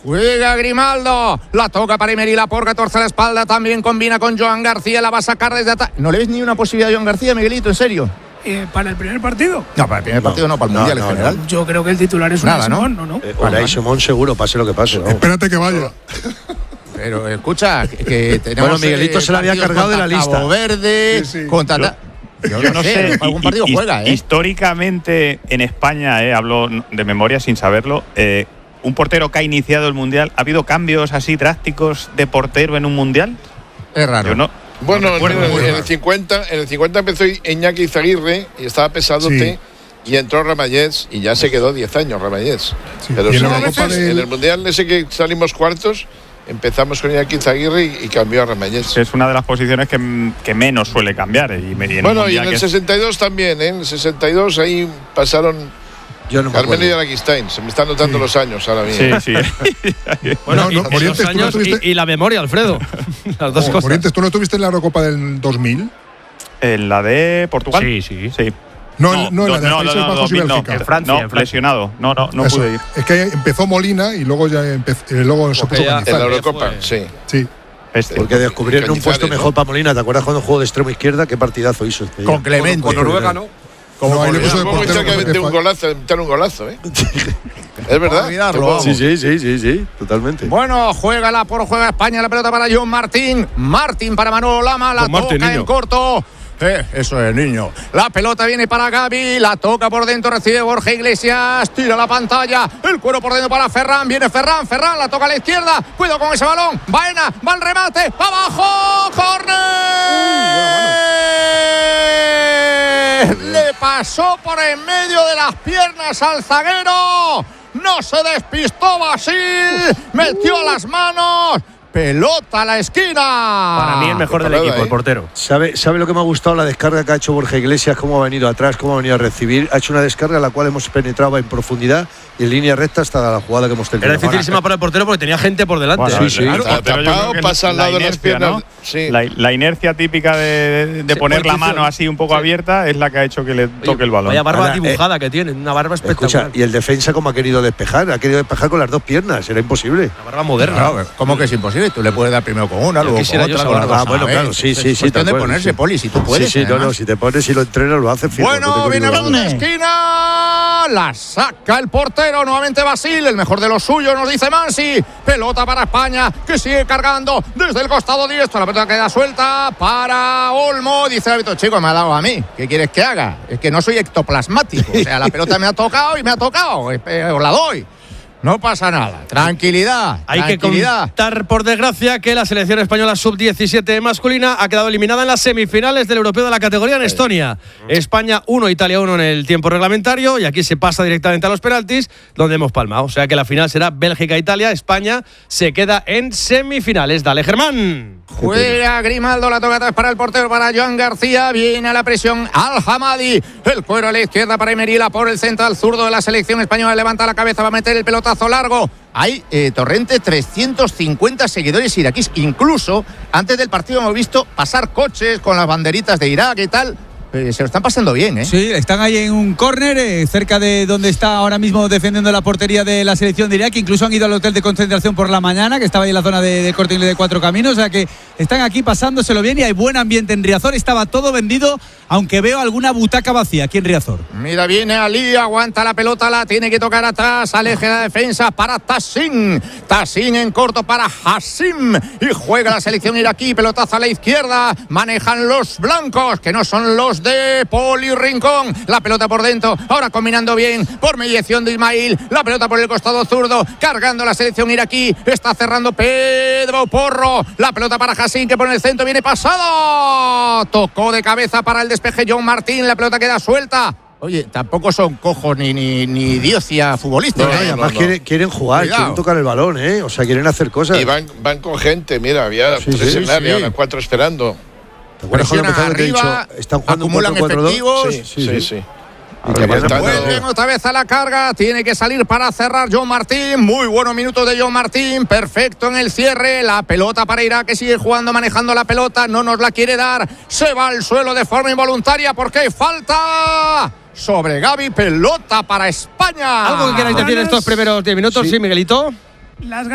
Juega Grimaldo, la toca para Emery, la porca torce la espalda, también combina con Joan García, la va a sacar desde atrás. ¿No le ves ni una posibilidad a Joan García, Miguelito, en serio? ¿Para el primer partido? No, para el primer partido no, para el Mundial en general. Yo creo que el titular es Unai Simón, ¿no? Unai Simón seguro, pase lo que pase. ¿no? Espérate que vaya. Pero escucha, que tenemos. Bueno, Miguelito se la había cargado de la lista. Cabo Verde, contra. Yo no sé, algún partido juega, Históricamente en España, hablo de memoria sin saberlo, un portero que ha iniciado el Mundial, ¿ha habido cambios así drásticos de portero en un Mundial? Es raro. Yo no. Bueno, en el 50 empezó Iñaki Izaguirre y estaba pesadote, y entró Ramallés y ya se quedó 10 años Ramallés. Sí. Pero en el Mundial ese que salimos cuartos, empezamos con Iñaki Izaguirre y cambió a Ramallés. Es una de las posiciones que menos suele cambiar. Y en el 62 también, en el 62 ahí pasaron Carmelo y Araquistain. Se me están notando los años ahora mismo. Sí. Bueno, los años y la memoria, Alfredo. Las dos cosas. Morientes, ¿tú no estuviste en la Eurocopa del 2000? ¿En la de Portugal? Sí. No, en la de Países Bajos y Bélgica. En Francia. Lesionado. No pude ir. Es que empezó Molina y luego se puso en la Eurocopa, sí. Porque descubrieron un puesto mejor para Molina. ¿Te acuerdas cuando jugó de extremo izquierda? Qué partidazo hizo este. Con Clemente. Con Noruega, ¿no? Como le puso de portero, que meter un golazo, ¿eh? Es verdad. Sí, totalmente. Bueno, juega España, la pelota para John Martín. Martín para Manolo Lama, la toca en corto. Eso es, niño. La pelota viene para Gavi, la toca por dentro, recibe Borja Iglesias, tira la pantalla, el cuero por dentro para Ferran, viene Ferran, la toca a la izquierda, cuidado con ese balón, Baena, va al remate, abajo, córner. Le pasó por en medio de las piernas al zaguero, no se despistó Basil, metió las manos. Pelota a la esquina. Para mí el mejor del equipo, el portero. ¿Sabe lo que me ha gustado? La descarga que ha hecho Borja Iglesias, cómo ha venido atrás, cómo ha venido a recibir. Ha hecho una descarga a la cual hemos penetrado en profundidad y en línea recta hasta la jugada que hemos tenido. Era dificilísima para el portero porque tenía gente por delante. Bueno, sí. Claro, tapado, pasa al lado de las piernas. ¿no? Sí. La inercia típica de poner la mano así un poco abierta es la que ha hecho que le toque el balón. Vaya barba dibujada que tiene, una barba espectacular. Escucha, y el defensa cómo ha querido despejar con las dos piernas, era imposible. La barba moderna. Claro, ¿cómo que es imposible? Tú le puedes dar primero con una, luego con otra. Bueno, claro, sí. Cuestión de ponerse, Poli, si tú puedes. Sí, si te pones y lo entrenas, lo haces fijo. Bueno, viene la esquina, la saca el portero, nuevamente Basil, el mejor de los suyos, nos dice Mansi. Pelota para España, que sigue cargando desde el costado diestro, la pelota queda suelta para Olmo, dice el árbitro, chico, me ha dado a mí, ¿qué quieres que haga? Es que no soy ectoplasmático, o sea, la pelota me ha tocado, os la doy. No pasa nada. Tranquilidad. Hay que contar, por desgracia, que la selección española sub-17 masculina ha quedado eliminada en las semifinales del europeo de la categoría en Estonia. España 1, Italia 1 en el tiempo reglamentario y aquí se pasa directamente a los penaltis, donde hemos palmado. O sea que la final será Bélgica-Italia. España se queda en semifinales. Dale, Germán. Juega Grimaldo, la toca atrás para el portero, para Joan García. Viene a la presión Al-Hamadi. El cuero a la izquierda para Emery, por el central zurdo de la selección española. Levanta la cabeza, va a meter el pelotazo largo. Hay, Torrente, 350 seguidores iraquíes. Incluso antes del partido hemos visto pasar coches con las banderitas de Irak y tal. Se lo están pasando bien, ¿eh? Sí, están ahí en un córner, cerca de donde está ahora mismo defendiendo la portería de la selección de Irak. Incluso han ido al hotel de concentración por la mañana, que estaba ahí en la zona de Corte Inglés de Cuatro Caminos. O sea que están aquí pasándoselo bien y hay buen ambiente en Riazor. Estaba todo vendido, aunque veo alguna butaca vacía aquí en Riazor. Mira, viene Ali, aguanta la pelota, la tiene que tocar atrás, aleje la defensa para Tassin. Tassin en corto para Hassim. Y juega la selección iraquí, pelotazo a la izquierda. Manejan los blancos, que no son los de Poli Rincón, la pelota por dentro, ahora combinando bien por mediación de Ismail, la pelota por el costado zurdo, cargando la selección iraquí, está cerrando Pedro Porro, la pelota para Hassim que pone el centro, viene pasado, tocó de cabeza para el despeje John Martín, la pelota queda suelta. Oye, tampoco son cojos ni diocia futbolistas. Además quieren jugar, quieren tocar el balón, o sea, quieren hacer cosas. Y van con gente, mira, había 3 en el área, ahora 4 esperando. Presionan arriba, están jugando acumulan 4-4-2. efectivos. Sí. Vuelven otra vez a la carga, tiene que salir para cerrar John Martín, muy buenos minutos de John Martín, perfecto en el cierre, la pelota para Irak que sigue jugando, manejando la pelota, no nos la quiere dar, se va al suelo de forma involuntaria porque hay falta sobre Gavi, pelota para España. ¿Algo que queráis decir en estos primeros 10 minutos? Sí, Miguelito.